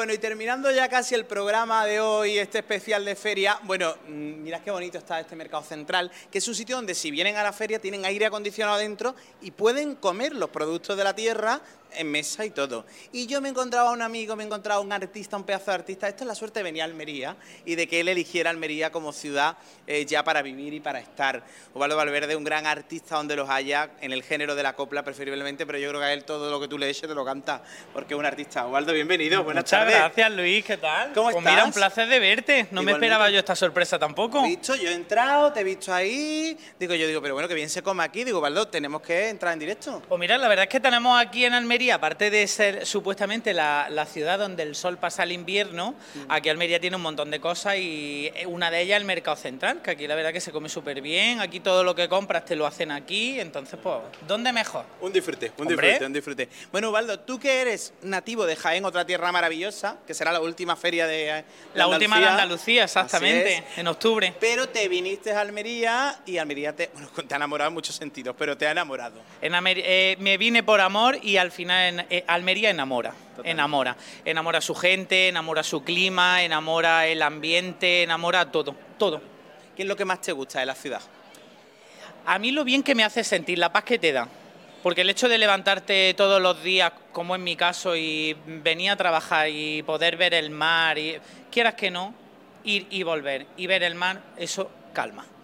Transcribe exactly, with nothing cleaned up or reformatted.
Bueno, y terminando ya casi el programa de hoy, este especial de feria, bueno, mirad qué bonito está este mercado central, que es un sitio donde si vienen a la feria tienen aire acondicionado dentro y pueden comer los productos de la tierra en mesa y todo. Y yo me encontraba a un amigo, me encontraba a un artista, un pedazo de artista. Esto es la suerte de venir a Almería y de que él eligiera Almería como ciudad eh, ya para vivir y para estar. Ubaldo Valverde, un gran artista donde los haya, en el género de la copla preferiblemente, pero yo creo que a él todo lo que tú le eches te lo canta, porque es un artista. Ubaldo, bienvenido, buenas Muchas tardes. gracias, Luis, ¿qué tal? ¿Cómo pues estás? Mira, un placer de verte. No Igualmente. me esperaba yo esta sorpresa tampoco. He visto, yo he entrado, te he visto ahí, digo yo, digo, pero bueno, que bien se come aquí, digo, Ubaldo, tenemos que entrar en directo. Pues mira, la verdad es que tenemos aquí en Almería, aparte de ser supuestamente la, la ciudad donde el sol pasa el invierno, mm. aquí Almería tiene un montón de cosas y una de ellas el mercado central, que aquí la verdad que se come súper bien, aquí todo lo que compras te lo hacen aquí, entonces pues, ¿dónde mejor? Un disfrute, un Hombre. disfrute, un disfrute. Bueno, Ubaldo, tú que eres nativo de Jaén, otra tierra maravillosa, que será la última feria de, de La Andalucía. última de Andalucía, exactamente, en octubre. Pero te viniste a Almería y Almería te, bueno, te ha enamorado en muchos sentidos, pero te ha enamorado. En Amer eh, me vine por amor y al final en, eh, Almería enamora, Total. enamora. Enamora a su gente, enamora su clima, enamora el ambiente, enamora todo, todo. ¿Qué es lo que más te gusta de la ciudad? A mí lo bien que me hace sentir, la paz que te da. Porque el hecho de levantarte todos los días, como en mi caso, y venir a trabajar y poder ver el mar, y quieras que no, ir y volver y ver el mar, eso calma.